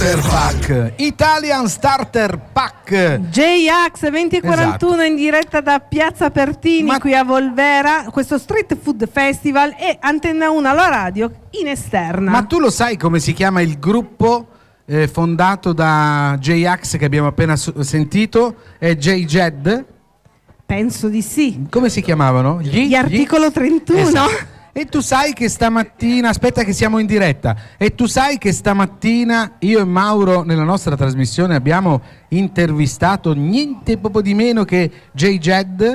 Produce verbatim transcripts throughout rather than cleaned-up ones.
Pack, Italian Starter Pack. J-Ax venti e quarantuno, esatto. In diretta da Piazza Pertini, ma... qui a Volvera, questo Street Food Festival, e Antenna uno alla radio in esterna. Ma tu lo sai come si chiama il gruppo eh, fondato da J-Ax che abbiamo appena sentito? È J-Jed? Penso di sì. Come si chiamavano? Gli, gli articolo gli... trentuno? Esatto. E tu sai che stamattina, aspetta che siamo in diretta, e tu sai che stamattina io e Mauro nella nostra trasmissione abbiamo intervistato niente proprio di meno che J-Jed,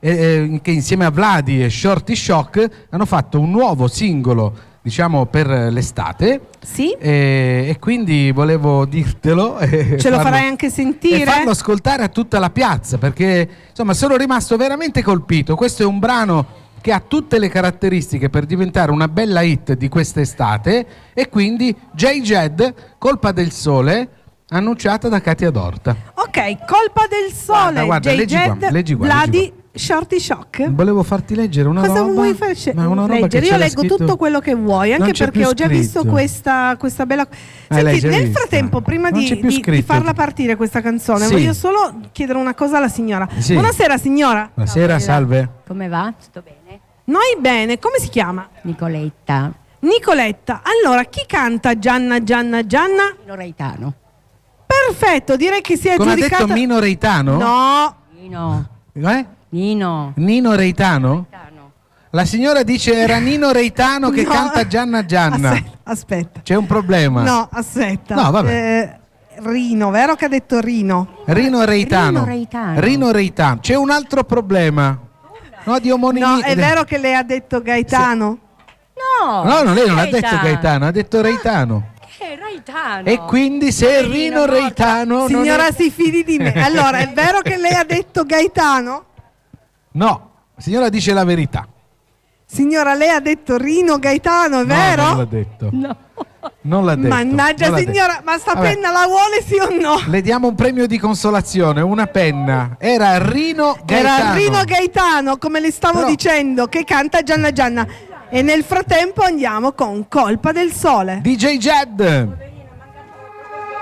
eh, che insieme a Vladi e Shorty Shock hanno fatto un nuovo singolo, diciamo, per l'estate. Sì. E, e quindi volevo dirtelo. E Ce farlo, lo farai anche sentire? E farlo ascoltare a tutta la piazza, perché insomma sono rimasto veramente colpito. Questo è un brano che ha tutte le caratteristiche per diventare una bella hit di quest'estate, e quindi J-Jed, Colpa del Sole, annunciata da Katia Dorta. Ok, Colpa del Sole, guarda, guarda, J-Jed, Vladi, Shorty Shock. Volevo farti leggere una Cosa roba. vuoi farci ma una roba leggere? che Io leggo scritto... tutto quello che vuoi, anche perché ho già scritto. visto questa, questa bella... Eh, Senti, nel vista. frattempo, prima di, di, di farla partire questa canzone, sì, voglio solo chiedere una cosa alla signora. Sì. Buonasera signora. Buonasera, salve. Come va? Tutto bene? Noi bene, come si chiama? Nicoletta. Nicoletta, allora chi canta Gianna Gianna Gianna? Nino Reitano. Perfetto, direi che si è Come giudicata... ha detto Mino Reitano? No. Nino. Eh? Nino. Nino Reitano? Reitano. La signora dice era Nino Reitano che no. canta Gianna Gianna. Aspetta, aspetta. C'è un problema. No, aspetta. No, vabbè. Eh, Rino, vero che ha detto Rino? Rino Reitano. Rino Reitano. Rino Reitano. C'è un altro problema. No, di omonimi. No, è vero che lei ha detto Gaetano? No. No, no, lei non Gaetano. ha detto Gaetano, ha detto Reitano. Che Reitano? E quindi se Rino, Rino no. Reitano non Signora, è... si fidi di me. Allora, è vero che lei ha detto Gaetano? No, la signora dice la verità. Signora, lei ha detto Rino Gaetano, è No, vero? non l'ha detto. No. Non l'ha detto. Mannaggia non l'ha signora, detto. ma sta Vabbè. penna la vuole sì o no? Le diamo un premio di consolazione, una penna. Era Rino Gaetano. Era Rino Gaetano, come le stavo Però... dicendo, che canta Gianna Gianna. E nel frattempo andiamo con Colpa del Sole. D J Jed.